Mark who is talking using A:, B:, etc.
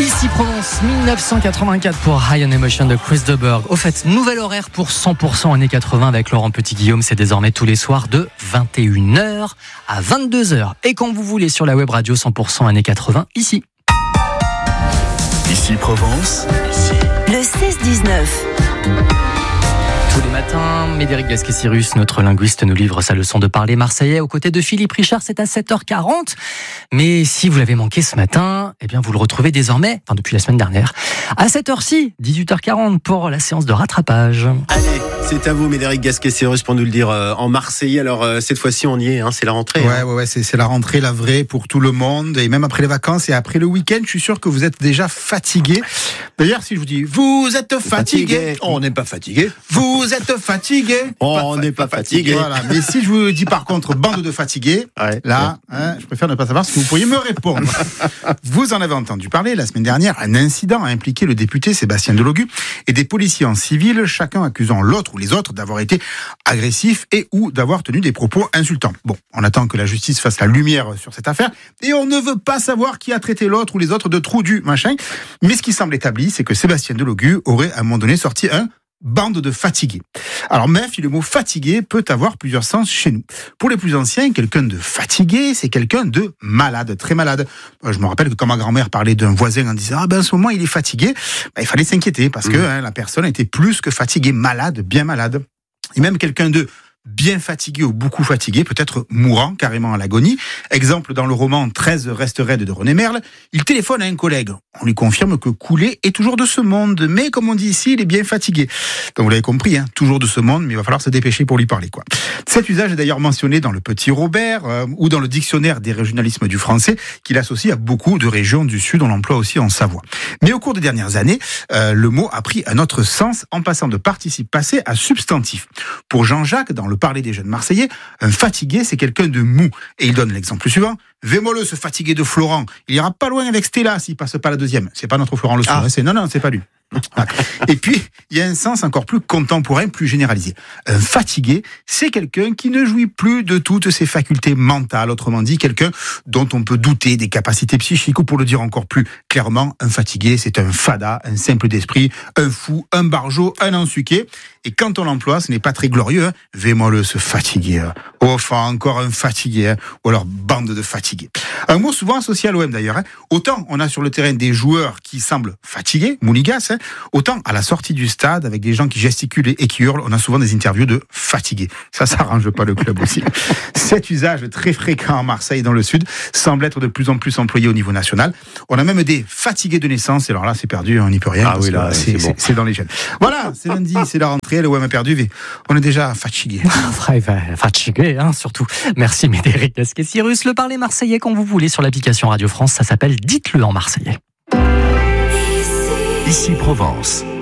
A: Ici Provence, 1984 pour High on Emotion de Chris de Burgh. Au fait, nouvel horaire pour 100% années 80 avec Laurent Petit-Guillaume. C'est désormais tous les soirs de 21h à 22h. Et quand vous voulez sur la web radio 100% années 80, ici.
B: Ici Provence.
C: Le 16-19.
A: Tous les matins, Médéric Gasquet-Cyrus, notre linguiste, nous livre sa leçon de parler marseillais aux côtés de Philippe Richard. C'est à 7h40. Mais si vous l'avez manqué ce matin, eh bien vous le retrouvez désormais, depuis la semaine dernière, à 7h-ci, 18h40 pour la séance de rattrapage.
D: Allez, c'est à vous Médéric Gasquet-Cyrus pour nous le dire en marseillais. Alors cette fois-ci on y est, c'est la rentrée.
E: Ouais, c'est la rentrée, la vraie pour tout le monde. Et même après les vacances et après le week-end, je suis sûr que vous êtes déjà fatigué. D'ailleurs, si je vous dis, vous êtes fatigué,
D: on n'est pas fatigué.
E: Vous êtes fatigué,
D: on n'est pas fatigué.
E: Voilà. Mais si je vous dis par contre bande de fatigués, je préfère ne pas savoir ce que vous pourriez me répondre. Vous en avez entendu parler la semaine dernière. Un incident a impliqué le député Sébastien Delogu et des policiers en civil, chacun accusant l'autre ou les autres d'avoir été agressifs et ou d'avoir tenu des propos insultants. Bon, on attend que la justice fasse la lumière sur cette affaire et on ne veut pas savoir qui a traité l'autre ou les autres de trous du machin. Mais ce qui semble établi, c'est que Sébastien Delogu aurait à un moment donné sorti un bande de fatigués. Alors le mot fatigué peut avoir plusieurs sens chez nous. Pour les plus anciens, quelqu'un de fatigué, c'est quelqu'un de malade, très malade. Je me rappelle que quand ma grand-mère parlait d'un voisin en disant en ce moment il est fatigué, il fallait s'inquiéter parce que la personne était plus que fatiguée, malade, bien malade. Et même quelqu'un de bien fatigué ou beaucoup fatigué, peut-être mourant carrément à l'agonie. Exemple dans le roman 13 restes raides de René Merle, il téléphone à un collègue. On lui confirme que Coulet est toujours de ce monde, mais comme on dit ici, il est bien fatigué. Donc vous l'avez compris, toujours de ce monde, mais il va falloir se dépêcher pour lui parler, quoi. Cet usage est d'ailleurs mentionné dans le Petit Robert ou dans le dictionnaire des régionalismes du français, qu'il associe à beaucoup de régions du Sud, on l'emploie aussi en Savoie. Mais au cours des dernières années, le mot a pris un autre sens en passant de participe passé à substantif. Pour Jean-Jacques, dans le Parler des jeunes Marseillais, un fatigué, c'est quelqu'un de mou. Et il donne l'exemple suivant. Vémoleux, ce fatigué de Florent. Il ira pas loin avec Stella s'il passe pas la deuxième. C'est pas notre Florent Le Soir. Non, c'est pas lui. Et puis, il y a un sens encore plus contemporain, plus généralisé. Un fatigué, c'est quelqu'un qui ne jouit plus de toutes ses facultés mentales. Autrement dit, quelqu'un dont on peut douter des capacités psychiques. Ou pour le dire encore plus clairement, un fatigué, c'est un fada, un simple d'esprit, un fou, un barjot, un ensuqué. Et quand on l'emploie, ce n'est pas très glorieux. Vémoleux, ce fatigué. Enfin, encore un fatigué. Ou alors, bande de fatigués. Un mot souvent associé à l'OM d'ailleurs. Autant on a sur le terrain des joueurs qui semblent fatigués, mounigas, autant à la sortie du stade, avec des gens qui gesticulent et qui hurlent, on a souvent des interviews de fatigués. Ça s'arrange pas le club aussi. Cet usage très fréquent à Marseille et dans le Sud semble être de plus en plus employé au niveau national. On a même des fatigués de naissance, et alors là c'est perdu, on n'y peut rien. C'est dans les gènes. Voilà, c'est lundi, c'est la rentrée, l'OM a perdu, mais on est déjà fatigué.
A: Fatigué, surtout. Merci Médéric Gasquet-Cyrus. Le Parler marseillais quand vous voulez sur l'application Radio France, ça s'appelle Dites-le en marseillais.
B: Ici Provence.